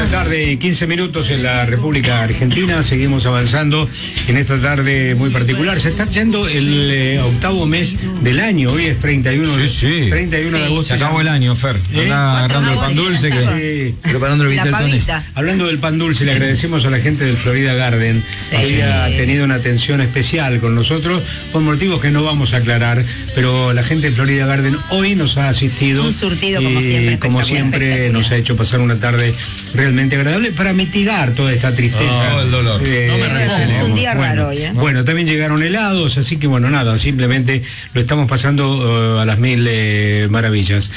tarde y 15 minutos en la República Argentina. Seguimos avanzando en esta tarde muy particular. Se está yendo el octavo mes del año. Hoy es 31 de agosto. Se acabó el año, Fer. Anda agarrando el pan dulce, preparando el Viteltoné. Hablando del pan dulce, le agradecemos a la gente del Florida Garden. Había tenido una atención especial con nosotros por motivos que no vamos a aclarar, pero la gente de Florida Garden hoy nos ha asistido. Un surtido como siempre nos ha hecho pasar una tarde realmente agradable para mitigar toda esta tristeza. El dolor. No me recuerdo. Es un día raro hoy, ¿eh? Bueno, también llegaron helados, así que bueno, nada, simplemente lo estamos pasando a las mil maravillas.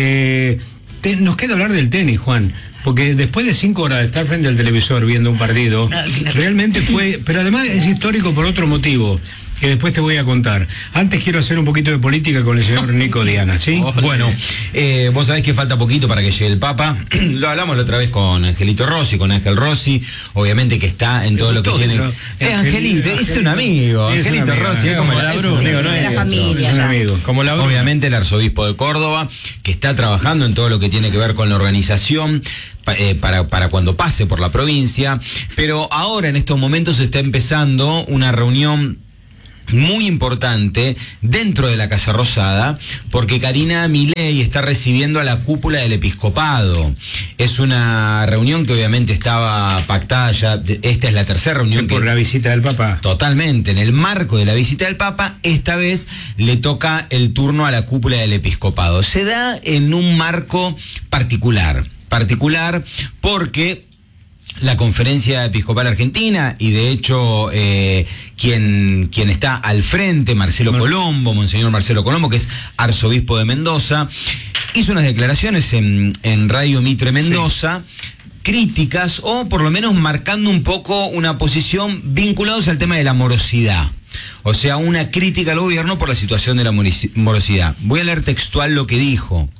Nos queda hablar del tenis, Juan. Porque después de 5 horas de estar frente al televisor viendo un partido, realmente fue, pero además es histórico por otro motivo, que después te voy a contar. Antes quiero hacer un poquito de política con el señor Nico Diana, ¿sí? Bueno, vos sabés que falta poquito para que llegue el Papa. Lo hablamos la otra vez con Angelito Rossi, con Ángel Rossi, obviamente que está en todo lo que tiene. Angelito, es un amigo. Angelito Rossi, como el amigo, no es la familia. Es un amigo. Obviamente el arzobispo de Córdoba, que está trabajando en todo lo que tiene que ver con la organización para cuando pase por la provincia, pero ahora en estos momentos se está empezando una reunión muy importante dentro de la Casa Rosada, porque Karina Milei está recibiendo a la cúpula del episcopado. Es una reunión que obviamente estaba pactada ya, esta es la tercera reunión. Por la visita del Papa. Totalmente, en el marco de la visita del Papa, esta vez le toca el turno a la cúpula del episcopado. Se da en un marco particular porque la Conferencia Episcopal Argentina, y de hecho quien está al frente, Monseñor Marcelo Colombo, que es arzobispo de Mendoza, hizo unas declaraciones en Radio Mitre Mendoza, críticas, o por lo menos marcando un poco una posición vinculados al tema de la morosidad. O sea, una crítica al gobierno por la situación de la morosidad. Voy a leer textual lo que dijo.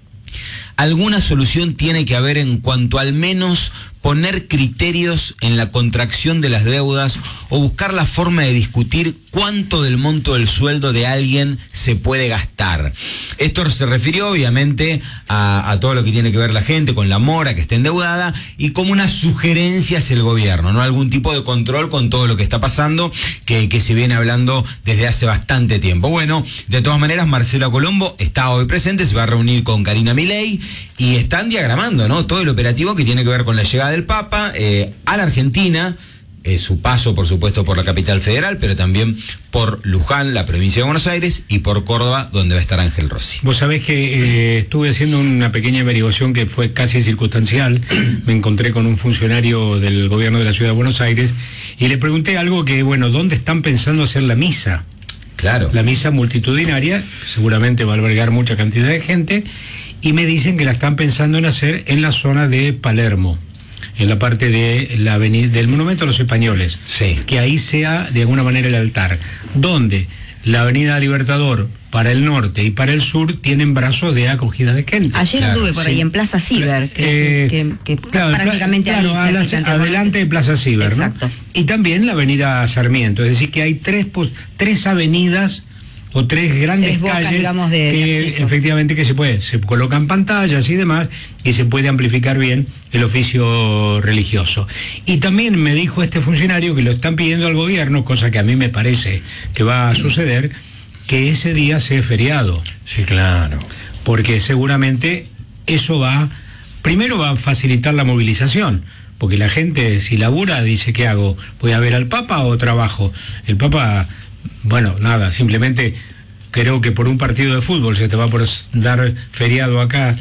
Alguna solución tiene que haber en cuanto al menos poner criterios en la contracción de las deudas o buscar la forma de discutir cuánto del monto del sueldo de alguien se puede gastar. Esto se refirió obviamente a todo lo que tiene que ver la gente con la mora que está endeudada y como una sugerencia hacia el gobierno, no algún tipo de control con todo lo que está pasando que se viene hablando desde hace bastante tiempo. Bueno, de todas maneras Marcelo Colombo está hoy presente, se va a reunir con Karina Milei y están diagramando, ¿no?, todo el operativo que tiene que ver con la llegada del Papa a la Argentina, su paso por supuesto por la capital federal, pero también por Luján, la provincia de Buenos Aires, y por Córdoba, donde va a estar Ángel Rossi. Vos sabés que estuve haciendo una pequeña averiguación que fue casi circunstancial. Me encontré con un funcionario del gobierno de la ciudad de Buenos Aires y le pregunté algo que, bueno, ¿dónde están pensando hacer la misa? Claro. La misa multitudinaria, que seguramente va a albergar mucha cantidad de gente, y me dicen que la están pensando en hacer en la zona de Palermo, en la parte de la avenida del Monumento a los Españoles, que ahí sea de alguna manera el altar, donde la avenida Libertador para el norte y para el sur tienen brazos de acogida de gente. Ayer anduve por ahí en Plaza Ciber, que prácticamente ahí adelante de Plaza Ciber, ¿no? Exacto. Y también la avenida Sarmiento, es decir que hay tres avenidas o tres grandes calles, digamos, que efectivamente que se colocan pantallas y demás, y se puede amplificar bien el oficio religioso. Y también me dijo este funcionario que lo están pidiendo al gobierno, cosa que a mí me parece que va a suceder, que ese día sea feriado. Sí, claro. Porque seguramente eso primero va a facilitar la movilización, porque la gente si labura dice, ¿qué hago? ¿Voy a ver al Papa o trabajo? El Papa... Bueno, nada, simplemente creo que por un partido de fútbol se te va a dar feriado acá.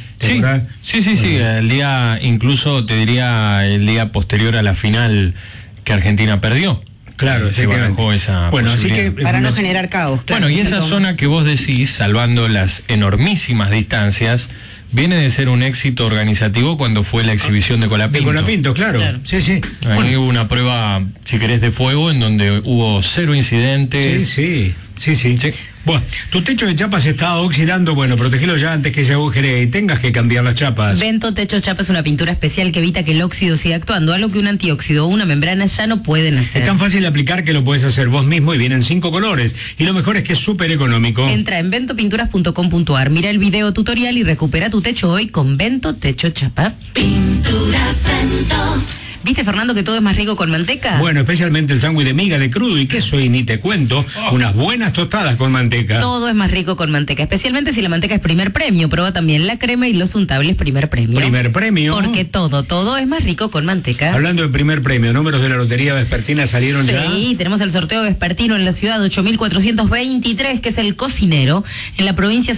Sí, el día, incluso te diría el día posterior a la final que Argentina perdió. Claro, se barajó esa así que para no generar caos. Claro, bueno, y esa zona que vos decís, salvando las enormísimas distancias, viene de ser un éxito organizativo cuando fue la exhibición de Colapinto. De Colapinto, claro. Sí. Ahí hubo una prueba, si querés, de fuego, en donde hubo 0 incidentes. Sí. Bueno, tu techo de chapa se está oxidando, bueno, protegelo ya antes que se agujere y tengas que cambiar las chapas. Vento Techo Chapa es una pintura especial que evita que el óxido siga actuando, algo que un antióxido o una membrana ya no pueden hacer. Es tan fácil de aplicar que lo puedes hacer vos mismo y vienen 5 colores. Y lo mejor es que es súper económico. Entra en ventopinturas.com.ar, mira el video tutorial y recupera tu techo hoy con Vento Techo Chapa. Pinturas Vento. ¿Viste, Fernando, que todo es más rico con manteca? Bueno, especialmente el sándwich de miga de crudo y queso, y ni te cuento, unas buenas tostadas con manteca. Todo es más rico con manteca, especialmente si la manteca es primer premio. Prueba también la crema y los untables primer premio. Primer premio. Porque todo es más rico con manteca. Hablando de primer premio, números de la lotería vespertina salieron ya. Sí, tenemos el sorteo vespertino en la ciudad 8.423, que es el cocinero. En la provincia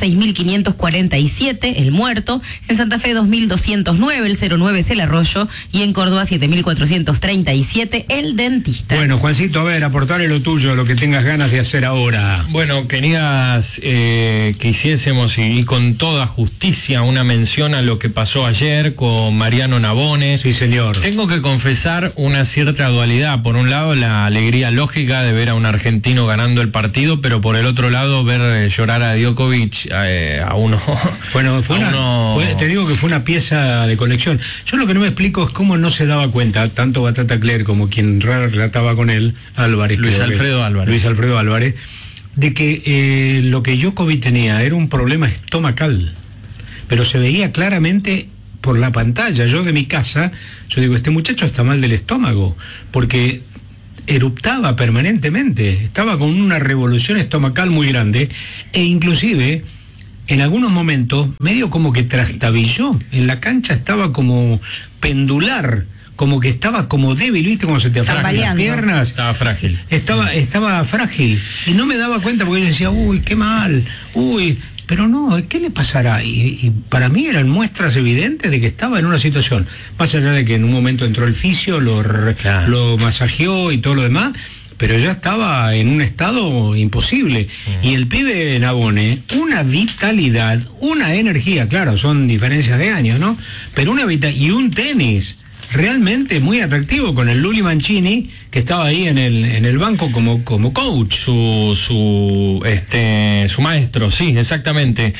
6.547, el muerto. En Santa Fe 2.209, el 09 es el arroyo. Y en Córdoba 7.437, el dentista. Bueno, Juancito, a ver, aportale lo tuyo, lo que tengas ganas de hacer ahora. Bueno, querías que hiciésemos y con toda justicia una mención a lo que pasó ayer con Mariano Navone. Sí, señor. Tengo que confesar una cierta dualidad. Por un lado, la alegría lógica de ver a un argentino ganando el partido, pero por el otro lado, ver llorar a Djokovic a uno. Bueno, te digo que fue una pieza de colección. Yo lo que no me explico es cómo no se daba cuenta, tanto Batata Cler como quien relataba con él, Luis Alfredo Álvarez, de que lo que Djokovic tenía era un problema estomacal, pero se veía claramente por la pantalla. Yo de mi casa, yo digo, este muchacho está mal del estómago, porque eruptaba permanentemente, estaba con una revolución estomacal muy grande, e inclusive en algunos momentos medio como que trastabilló, en la cancha estaba como pendular, como que estaba como débil, ¿viste? Como se te afrajan las piernas. Estaba frágil. Estaba frágil. Y no me daba cuenta porque yo decía, uy, qué mal, uy, pero no, ¿qué le pasará? Y para mí eran muestras evidentes de que estaba en una situación, más allá de que en un momento entró el fisio, lo masajeó y todo lo demás, pero ya estaba en un estado imposible. Y el pibe Navone, una vitalidad, una energía, claro, son diferencias de años, ¿no? Pero una vitalidad y un tenis realmente muy atractivo, con el Luli Mancini, que estaba ahí en el banco como coach. Su maestro, sí, exactamente.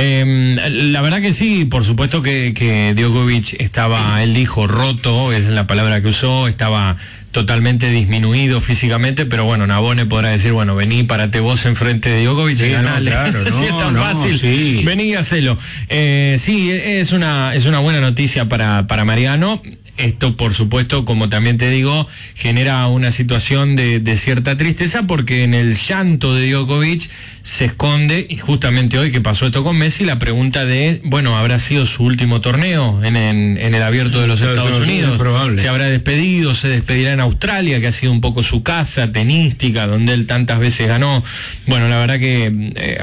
La verdad que sí, por supuesto que Djokovic estaba, él dijo, roto, es la palabra que usó, estaba totalmente disminuido físicamente, pero bueno, Navone podrá decir, bueno, vení, parate vos enfrente de Djokovic y ganale. No, claro, si es tan fácil, sí. Vení y hacelo. Sí, es una buena noticia para Mariano. Esto, por supuesto, como también te digo, genera una situación de cierta tristeza, porque en el llanto de Djokovic se esconde, y justamente hoy que pasó esto con Messi, la pregunta de, bueno, ¿habrá sido su último torneo en el Abierto de los Estados Unidos? Es probable. ¿Se habrá despedido? ¿Se despedirá en Australia, que ha sido un poco su casa tenística, donde él tantas veces ganó? Bueno, la verdad que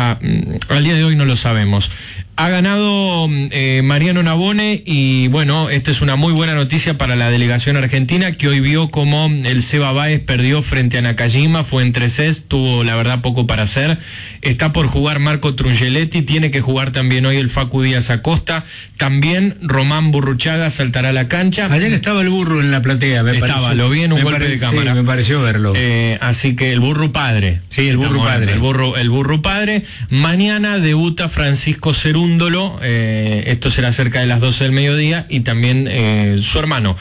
al día de hoy no lo sabemos. Ha ganado Mariano Navone, y bueno, esta es una muy buena noticia para la delegación argentina, que hoy vio como el Seba Báez perdió frente a Nakajima, fue en 3 sets, tuvo la verdad poco para hacer. Está por jugar Marco Trungelliti, tiene que jugar también hoy el Facu Díaz Acosta, también Román Burruchaga saltará a la cancha. Ayer estaba el burro en la platea, lo vi en un golpe de cámara. Sí, me pareció verlo. Así que el burro padre. Sí, el burro padre. El burro padre. Mañana debuta Francisco Cerúndolo, esto será cerca de las 12 del mediodía, y también su hermano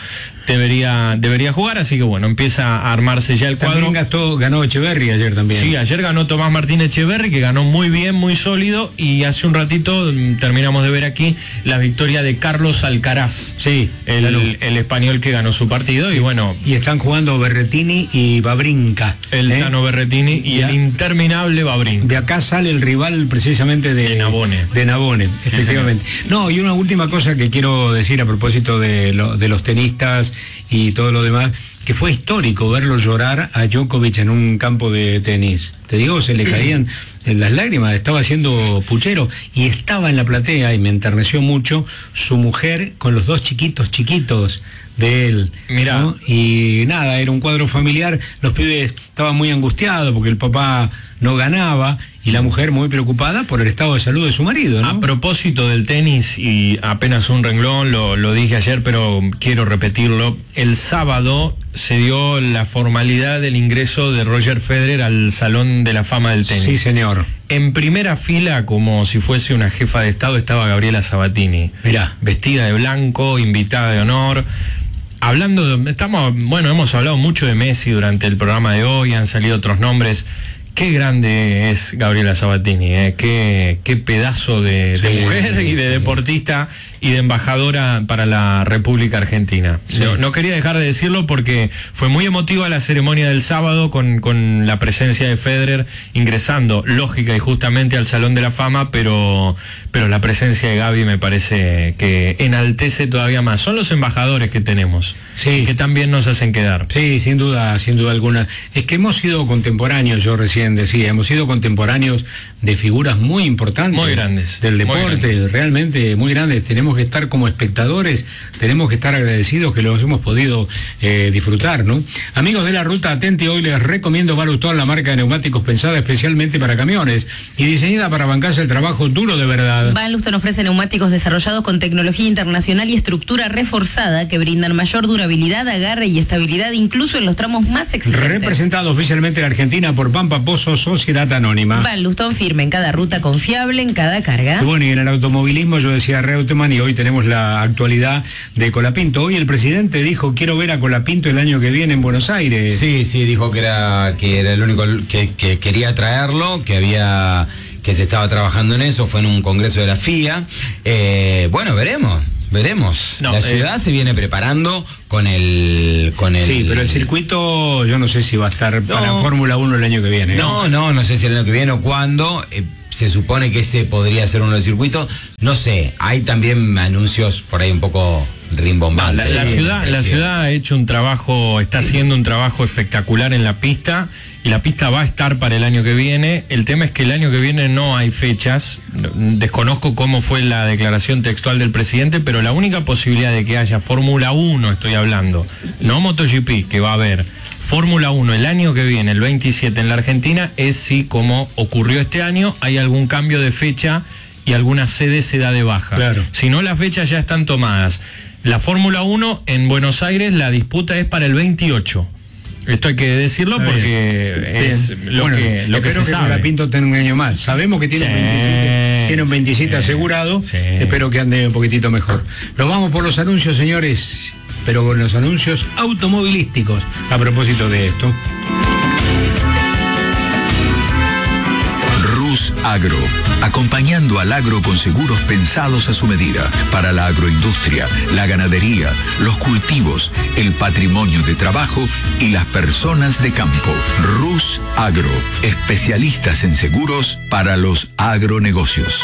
debería jugar, así que bueno, empieza a armarse ya el cuadro. También ganó Echeverri ayer también. Sí, ayer ganó Tomás Martín Echeverri, que ganó muy bien, muy sólido, y hace un ratito terminamos de ver aquí la victoria de Carlos Alcaraz. Sí, el español que ganó su partido, y bueno. Y están jugando Berretini y Babrinka. El Tano Berretini y el interminable Babrinka. De acá sale el rival precisamente de Navone. De Navone, efectivamente. Sí, no, y una última cosa que quiero decir a propósito de los tenistas y todo lo demás, que fue histórico verlo llorar a Djokovic en un campo de tenis. Te digo, se le caían las lágrimas, estaba haciendo puchero, y estaba en la platea, y me enterneció mucho, su mujer con los 2 chiquitos de él. Mirá. ¿no? Y nada, era un cuadro familiar, los pibes estaban muy angustiados porque el papá no ganaba, y la mujer muy preocupada por el estado de salud de su marido, ¿no? A propósito del tenis, y apenas un renglón, lo dije ayer, pero quiero repetirlo, el sábado se dio la formalidad del ingreso de Roger Federer al Salón de la Fama del Tenis. Sí, señor. En primera fila, como si fuese una jefa de Estado, estaba Gabriela Sabatini. Mirá. Vestida de blanco, invitada de honor. Hemos hablado mucho de Messi durante el programa de hoy, han salido otros nombres. Qué grande es Gabriela Sabatini, qué pedazo de mujer y de deportista y de embajadora para la República Argentina. Sí. No quería dejar de decirlo porque fue muy emotiva la ceremonia del sábado con la presencia de Federer ingresando, lógica y justamente, al Salón de la Fama, pero la presencia de Gaby me parece que enaltece todavía más. Son los embajadores que tenemos, sí, que también nos hacen quedar. Sí, sin duda alguna. Es que hemos sido contemporáneos, yo recién decía, hemos sido contemporáneos de figuras muy importantes. Muy grandes. Del deporte, realmente muy grandes. Tenemos que estar como espectadores, tenemos que estar agradecidos que los hemos podido disfrutar, ¿no? Amigos de la ruta, atenti, hoy les recomiendo Balustón, la marca de neumáticos pensada especialmente para camiones y diseñada para bancarse el trabajo duro de verdad. Balustón ofrece neumáticos desarrollados con tecnología internacional y estructura reforzada que brindan mayor durabilidad, agarre y estabilidad, incluso en los tramos más exigentes. Representado oficialmente en Argentina por Pampa Pozo, Sociedad Anónima. Balustón firme en cada ruta, confiable en cada carga. Y bueno, y en el automovilismo yo decía Reutemann, y hoy tenemos la actualidad de Colapinto. Hoy el presidente dijo: quiero ver a Colapinto el año que viene en Buenos Aires. Sí, dijo que era el único que quería traerlo, que se estaba trabajando en eso, fue en un congreso de la FIA. Bueno, veremos. No, la ciudad se viene preparando con el... Sí, pero el circuito yo no sé si va a estar para Fórmula 1 el año que viene. No sé si el año que viene o cuándo. Se supone que ese podría ser uno de los circuitos. No sé, hay también anuncios por ahí un poco rimbombantes. La ciudad ha hecho un trabajo, está haciendo un trabajo espectacular en la pista, y la pista va a estar para el año que viene. El tema es que el año que viene no hay fechas. Desconozco cómo fue la declaración textual del presidente, pero la única posibilidad de que haya Fórmula 1, estoy hablando, no MotoGP, que va a haber Fórmula 1 el año que viene, el 27 en la Argentina, es si, como ocurrió este año, hay algún cambio de fecha y alguna sede se da de baja. Claro. Si no, las fechas ya están tomadas. La Fórmula 1 en Buenos Aires, la disputa es para el 28. Esto hay que decirlo porque es lo que se sabe. Colapinto tenga un año más. Sabemos que tiene un 27 asegurado. Sí. Espero que ande un poquitito mejor. Nos vamos por los anuncios, señores, pero con los anuncios automovilísticos a propósito de esto. Agro, acompañando al agro con seguros pensados a su medida, para la agroindustria, la ganadería, los cultivos, el patrimonio de trabajo y las personas de campo. Rus Agro, especialistas en seguros para los agronegocios.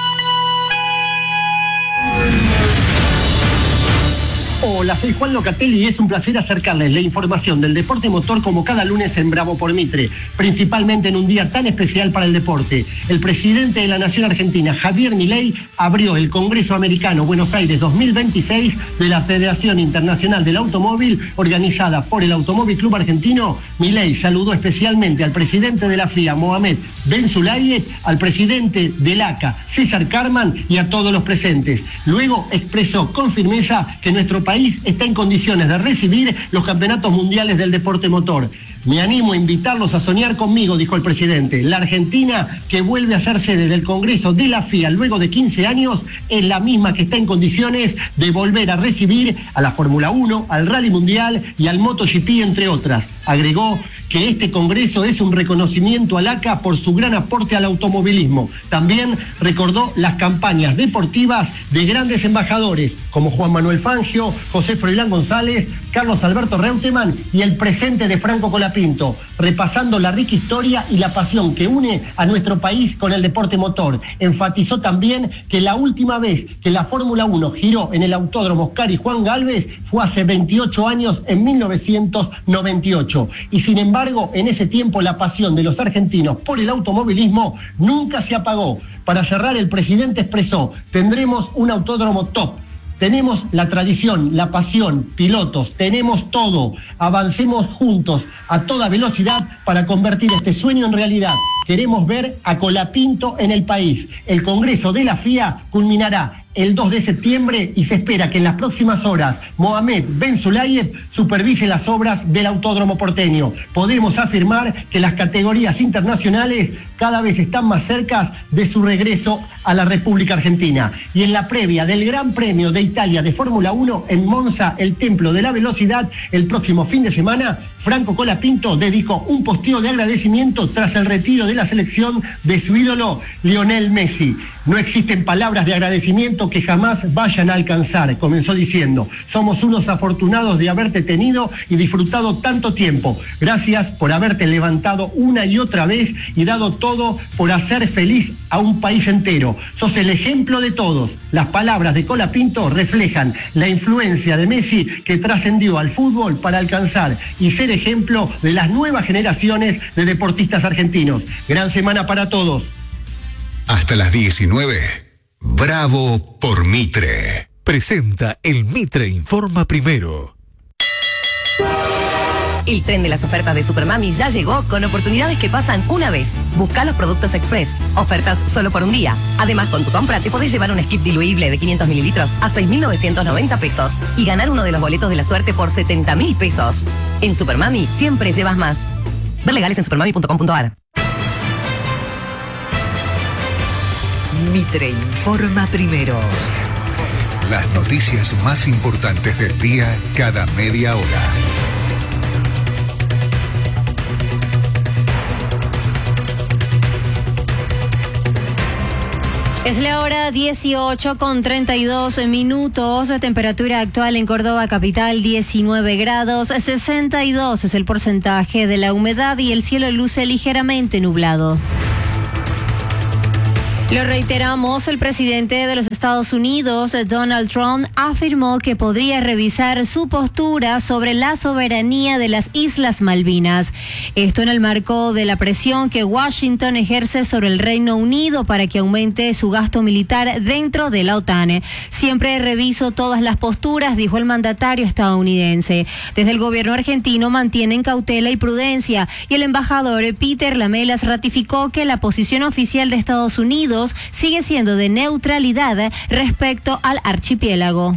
Hola, soy Juan Locatelli y es un placer acercarles la información del deporte motor como cada lunes en Bravo por Mitre, principalmente en un día tan especial para el deporte. El presidente de la Nación Argentina, Javier Milei, abrió el Congreso Americano Buenos Aires 2026 de la Federación Internacional del Automóvil, organizada por el Automóvil Club Argentino. Milei saludó especialmente al presidente de la FIA, Mohamed Ben Sulayem, al presidente del ACA, César Carman, y a todos los presentes. Luego expresó con firmeza que nuestro país está en condiciones de recibir los campeonatos mundiales del deporte motor. Me animo a invitarlos a soñar conmigo, dijo el presidente. La Argentina, que vuelve a ser sede del Congreso de la FIA luego de 15 años, es la misma que está en condiciones de volver a recibir a la Fórmula 1, al Rally Mundial y al MotoGP, entre otras. Agregó que este congreso es un reconocimiento al ACA por su gran aporte al automovilismo. También recordó las campañas deportivas de grandes embajadores como Juan Manuel Fangio, José Froilán González, Carlos Alberto Reutemann y el presente de Franco Colapinto, repasando la rica historia y la pasión que une a nuestro país con el deporte motor. Enfatizó también que la última vez que la Fórmula 1 giró en el Autódromo Oscar y Juan Galvez fue hace 28 años, en 1998. Y sin embargo, en ese tiempo la pasión de los argentinos por el automovilismo nunca se apagó. Para cerrar, el presidente expresó: tendremos un autódromo top, Tenemos la tradición, la pasión, pilotos, tenemos todo. Avancemos juntos a toda velocidad para convertir este sueño en realidad. Queremos ver a Colapinto en el país. El Congreso de la FIA culminará el 2 de septiembre y se espera que en las próximas horas Mohamed Ben Sulayem supervise las obras del Autódromo porteño. Podemos afirmar que las categorías internacionales cada vez están más cerca de su regreso a la República Argentina. Y en la previa del Gran Premio de Italia de Fórmula 1 en Monza, el Templo de la Velocidad, el próximo fin de semana, Franco Colapinto dedicó un posteo de agradecimiento tras el retiro de la selección de su ídolo Lionel Messi. No existen palabras de agradecimiento que jamás vayan a alcanzar, comenzó diciendo. Somos unos afortunados de haberte tenido y disfrutado tanto tiempo. Gracias por haberte levantado una y otra vez y dado todo por hacer feliz a un país entero. Sos el ejemplo de todos. Las palabras de Colapinto reflejan la influencia de Messi que trascendió al fútbol para alcanzar y ser ejemplo de las nuevas generaciones de deportistas argentinos. Gran semana para todos. Hasta las 19. Bravo por Mitre. Presenta el Mitre Informa Primero. El tren de las ofertas de Supermami ya llegó con oportunidades que pasan una vez. Busca los productos express. Ofertas solo por un día. Además, con tu compra te podés llevar un skip diluible de 500 mililitros a 6.990 pesos y ganar uno de los boletos de la suerte por 70.000 pesos. En Supermami siempre llevas más. Ver legales en supermami.com.ar. Mitre Informa Primero. Las noticias más importantes del día cada media hora. Es la hora 18:32. Temperatura actual en Córdoba capital 19 grados, 62 es el porcentaje de la humedad y el cielo luce ligeramente nublado. Lo reiteramos, el presidente de los Estados Unidos, Donald Trump, afirmó que podría revisar su postura sobre la soberanía de las Islas Malvinas. Esto en el marco de la presión que Washington ejerce sobre el Reino Unido para que aumente su gasto militar dentro de la OTAN. Siempre reviso todas las posturas, dijo el mandatario estadounidense. Desde el gobierno argentino mantienen cautela y prudencia, y el embajador Peter Lamelas ratificó que la posición oficial de Estados Unidos sigue siendo de neutralidad respecto al archipiélago.